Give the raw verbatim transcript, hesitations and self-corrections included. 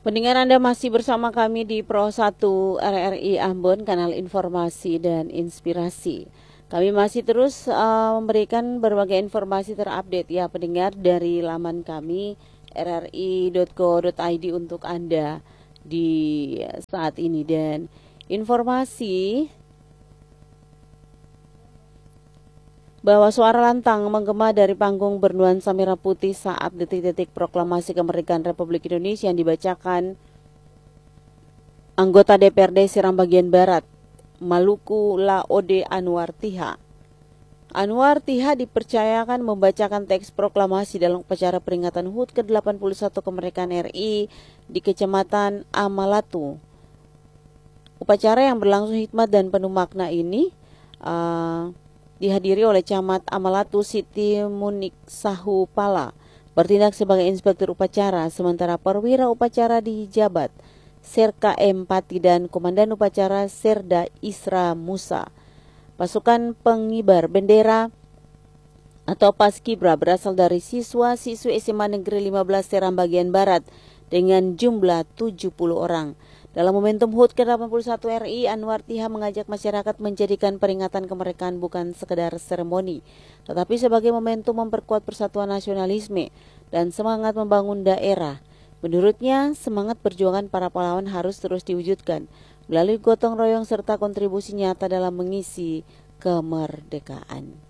Pendengar, Anda masih bersama kami di Pro satu R R I Ambon, kanal informasi dan inspirasi. Kami masih terus uh, memberikan berbagai informasi terupdate ya pendengar dari laman kami r r i dot co dot i d untuk Anda di saat ini. Dan informasi bahwa suara lantang menggema dari panggung bernuansa merah putih saat detik-detik proklamasi kemerdekaan Republik Indonesia yang dibacakan anggota D P R D Seram bagian Barat, Maluku Laode Anwar Tiha. Anwar Tiha dipercayakan membacakan teks proklamasi dalam upacara peringatan H U T ke delapan puluh satu kemerdekaan R I di Kecamatan Amalatu. Upacara yang berlangsung hikmat dan penuh makna ini uh, dihadiri oleh Camat Amalatu Siti Munik Sahu Pala, bertindak sebagai inspektur upacara, sementara perwira upacara dijabat Serka M Pati dan Komandan Upacara Serda Isra Musa. Pasukan pengibar bendera atau Paskibra berasal dari siswa-siswi S M A Negeri lima belas Seram bagian Barat dengan jumlah tujuh puluh orang. Dalam momentum H U T ke delapan puluh satu R I, Anwar Tiha mengajak masyarakat menjadikan peringatan kemerdekaan bukan sekedar seremoni, tetapi sebagai momentum memperkuat persatuan nasionalisme dan semangat membangun daerah. Menurutnya, semangat perjuangan para pahlawan harus terus diwujudkan melalui gotong royong serta kontribusi nyata dalam mengisi kemerdekaan.